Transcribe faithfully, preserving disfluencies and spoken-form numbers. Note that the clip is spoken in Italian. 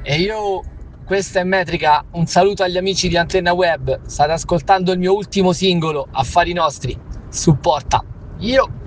E io, questa è Metrica, un saluto agli amici di Antenna Web, state ascoltando il mio ultimo singolo, Affari Nostri, supporta. Io...